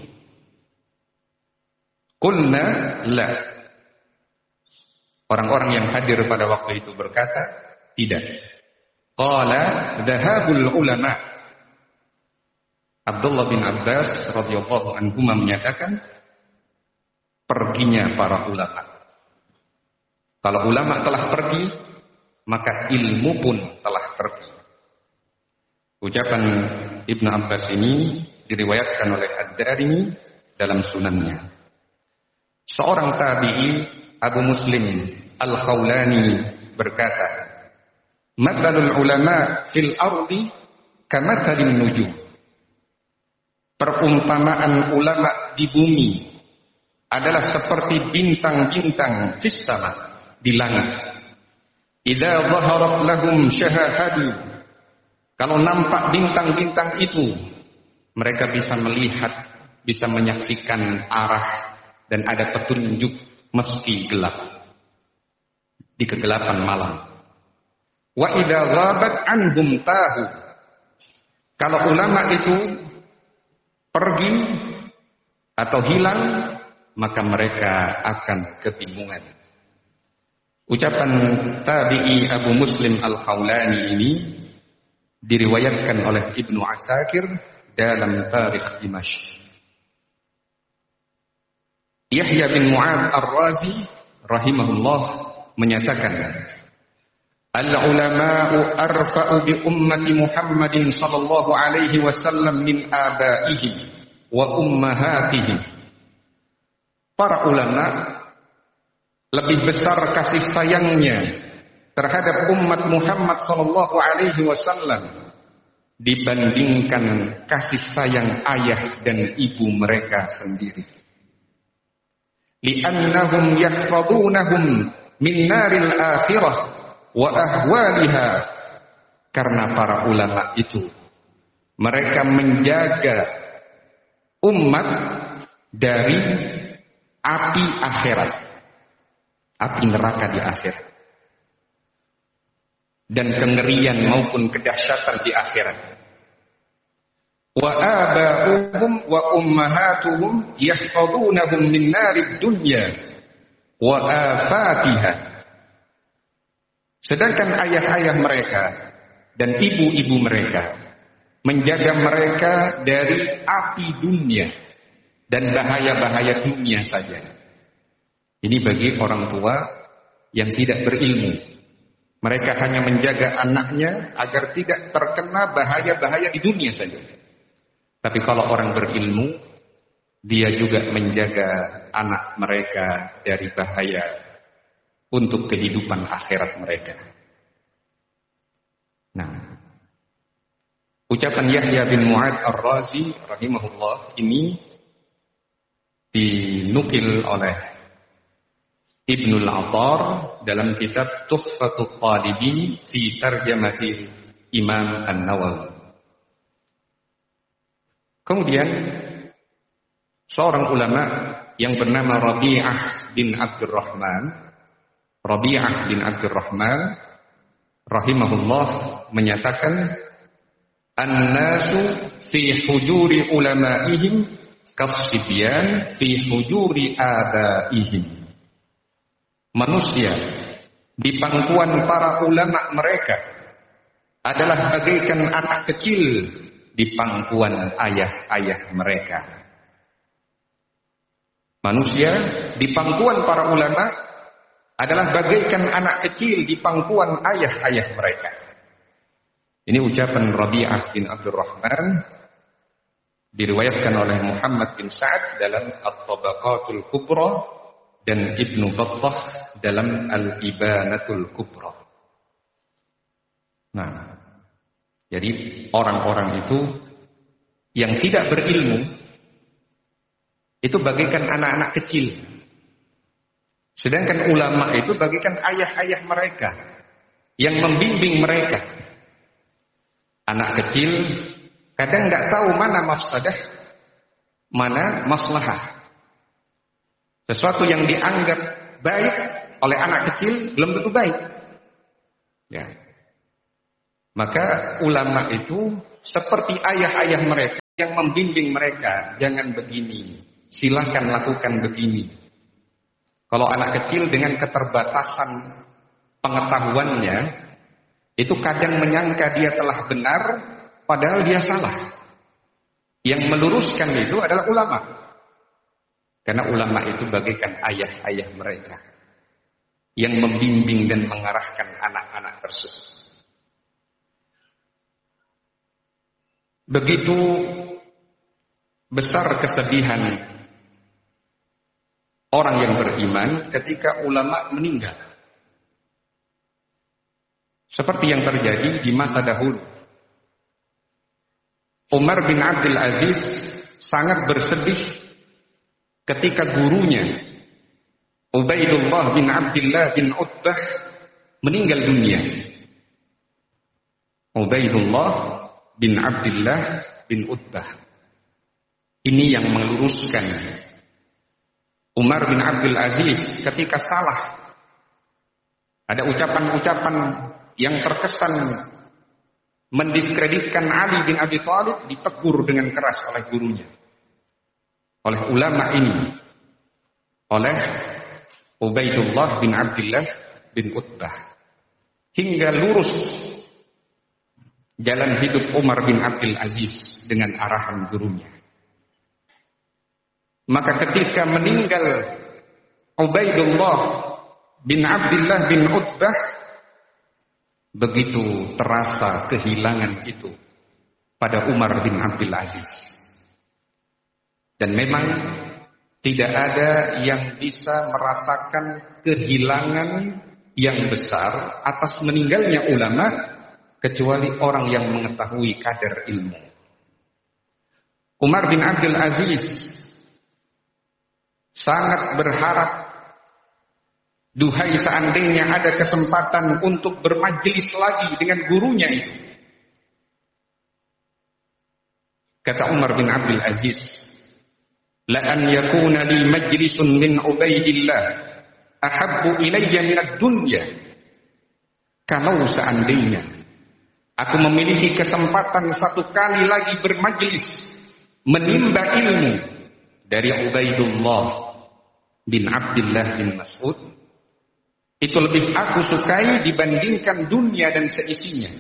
Qulna la. Orang-orang yang hadir pada waktu itu berkata, tidak. Qala dhahabul ulama. Abdullah bin Abbas radhiyallahu anhu menyatakan, perginya para ulama. Kalau ulama telah pergi, maka ilmu pun telah pergi. Ucapan Ibnu Abbas ini diriwayatkan oleh Ad-Darimi dalam sunannya. Seorang tabi'i, Abu Muslim Al-Khawlani berkata, "Matsalul ulama fil ardi kamatsalin nujum." Perumpamaan ulama di bumi adalah seperti bintang-bintang fis sama, di langit. Idza zaharat lahum syahahadu. Kalau nampak bintang-bintang itu, mereka bisa melihat, bisa menyaksikan arah dan ada petunjuk meski gelap. Di kegelapan malam. Wa idza ghabat anhum tahu. Kalau ulama itu pergi atau hilang, maka mereka akan kebingungan. Ucapan tabi'i Abu Muslim Al-Khawlani ini diriwayatkan oleh Ibnu Asakir dalam Tarikh Dimashq. Yahya bin Mu'adz Ar-Razi rahimahullah menyatakan, al-ulama'u arfa'u bi ummati Muhammadin sallallahu alaihi wasallam min abaihim wa ummahatihim. Para ulama lebih besar kasih sayangnya terhadap umat Muhammad sallallahu alaihi wasallam dibandingkan kasih sayang ayah dan ibu mereka sendiri. Li'annahum yahfadunahum min naril akhirah wa ahwaliha. Karena para ulama itu mereka menjaga umat dari api akhirat, api neraka di akhirat, dan kengerian maupun kedahsyatan di akhirat. Wa aba'uhum wa ummahatuhum yahfadunahum min narid dunya wa afatiha. Sedangkan ayah-ayah mereka dan ibu-ibu mereka menjaga mereka dari api dunia dan bahaya-bahaya dunia saja. Ini bagi orang tua yang tidak berilmu. Mereka hanya menjaga anaknya agar tidak terkena bahaya-bahaya di dunia saja. Tapi kalau orang berilmu, dia juga menjaga anak mereka dari bahaya untuk kehidupan akhirat mereka. Nah, ucapan Yahya bin Mu'adz Ar-Razi rahimahullah ini dinukil oleh Ibnul Attar dalam kitab Tuhfatul Talibin fi Tarjamati Imam An-Nawawi. Kemudian seorang ulama yang bernama Rabi'ah bin Abdurrahman, Rabi'ah bin Abdurrahman rahimahullah menyatakan, an-nasu fi hujuri ulama'ihim kasibyan fi hujuri abaihim. Manusia di pangkuan para ulama mereka adalah bagaikan anak kecil di pangkuan ayah-ayah mereka. Manusia di pangkuan para ulama adalah bagaikan anak kecil di pangkuan ayah-ayah mereka. Ini ucapan Rabi'ah bin Abdurrahman, diriwayatkan oleh Muhammad bin Sa'ad dalam At-Tabaqatul Kubra dan Ibnu Battah dalam Al-Ibanatul Kubra. Nah, jadi orang-orang itu yang tidak berilmu itu bagaikan anak-anak kecil. Sedangkan ulama itu bagaikan ayah-ayah mereka yang membimbing mereka. Anak kecil kadang nggak tahu mana mafsadah, mana maslahah. Sesuatu yang dianggap baik oleh anak kecil belum tentu baik. Ya. Maka ulama itu seperti ayah-ayah mereka yang membimbing mereka, jangan begini, silakan lakukan begini. Kalau anak kecil dengan keterbatasan pengetahuannya, itu kadang menyangka dia telah benar, padahal dia salah. Yang meluruskan itu adalah ulama. Karena ulama itu bagaikan ayah-ayah mereka yang membimbing dan mengarahkan anak-anak tersebut. Begitu besar kesedihan orang yang beriman ketika ulama meninggal. Seperti yang terjadi di masa dahulu. Umar bin Abdul Aziz sangat bersedih ketika gurunya Ubaidullah bin Abdullah bin Utbah meninggal dunia. Ubaidullah bin Abdullah bin Utbah. Ini yang meluruskan Umar bin Abdul Aziz ketika salah. Ada ucapan-ucapan yang terkesan mendiskreditkan Ali bin Abi Thalib, ditegur dengan keras oleh gurunya, oleh ulama ini, oleh Ubaidullah bin Abdullah bin Utbah, hingga lurus jalan hidup Umar bin Abdul Aziz dengan arahan gurunya. Maka ketika meninggal Ubaidullah bin Abdullah bin Utbah, begitu terasa kehilangan itu pada Umar bin Abdul Aziz. Dan memang tidak ada yang bisa merasakan kehilangan yang besar atas meninggalnya ulama kecuali orang yang mengetahui kadar ilmu. Umar bin Abdul Aziz sangat berharap, duhai seandainya ada kesempatan untuk bermajelis lagi dengan gurunya itu. Kata Umar bin Abdul Aziz, la an yakuna li majlisun min Ubaidillah ahabbu ilayya min ad-dunya. Kalau seandainya aku memiliki kesempatan satu kali lagi bermajlis menimba ilmu dari Ubaidullah bin Abdullah bin Mas'ud, itu lebih aku sukai dibandingkan dunia dan seisinya.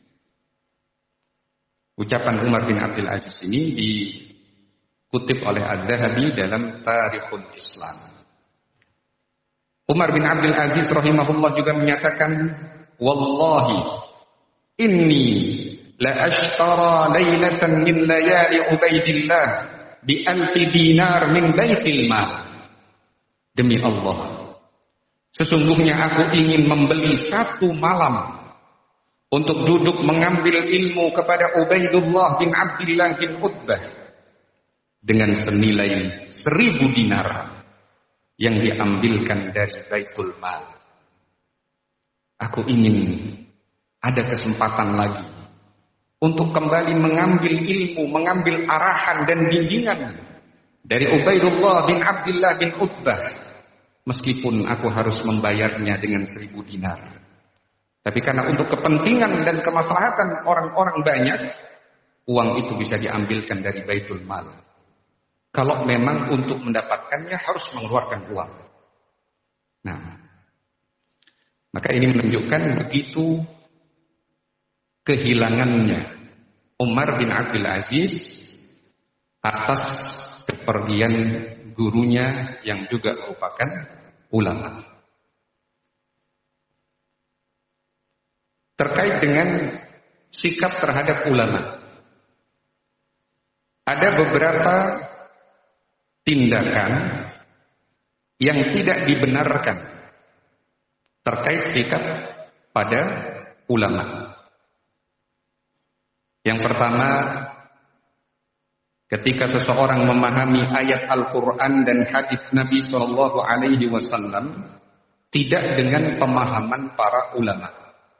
Ucapan Umar bin Abdul Aziz ini dikutip oleh Az-Zahabi dalam Tarikhul Islam. Umar bin Abdul Aziz rahimahullah juga menyatakan, wallahi inni la ashtara laylatan min layali Ubaidillah bi alfi dinar min baitil mal. Demi Allah, sesungguhnya aku ingin membeli satu malam untuk duduk mengambil ilmu kepada Ubaidullah bin Abdullah bin Utbah dengan senilai seribu dinar yang diambilkan dari Baitul Mal. Aku ingin ada kesempatan lagi untuk kembali mengambil ilmu, mengambil arahan dan bimbingan dari Ubaidullah bin Abdullah bin Utbah, meskipun aku harus membayarnya dengan seribu dinar. Tapi karena untuk kepentingan dan kemaslahatan orang-orang banyak, uang itu bisa diambilkan dari Baitul Mal. Kalau memang untuk mendapatkannya harus mengeluarkan uang. Nah, maka ini menunjukkan begitu kehilangannya Umar bin Abdul Aziz atas kepergian gurunya yang juga merupakan ulama. Terkait dengan sikap terhadap ulama, ada beberapa tindakan yang tidak dibenarkan terkait sikap pada ulama. Yang pertama, ketika seseorang memahami ayat Al-Quran dan hadis Nabi Shallallahu Alaihi Wasallam tidak dengan pemahaman para ulama,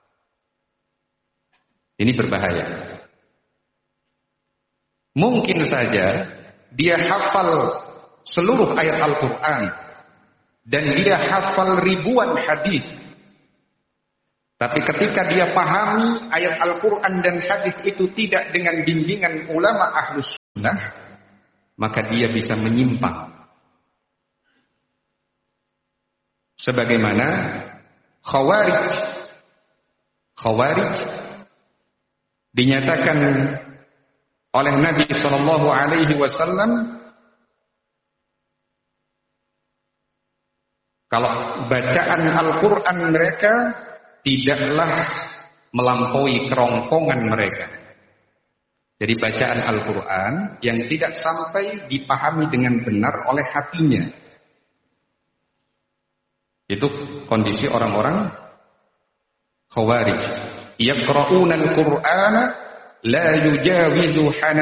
ini berbahaya. Mungkin saja dia hafal seluruh ayat Al-Quran dan dia hafal ribuan hadis, tapi ketika dia pahami ayat Al-Quran dan hadis itu tidak dengan bimbingan ulama ahlus sunnah, maka dia bisa menyimpang. Sebagaimana Khawarij. Khawarij dinyatakan oleh Nabi Shallallahu Alaihi Wasallam kalau bacaan Al-Quran mereka tidaklah melampaui kerongkongan mereka. Jadi bacaan Al-Quran yang tidak sampai dipahami dengan benar oleh hatinya. Itu kondisi orang-orang Khawarij. Yaqra'una al-Qur'ana la yujawizu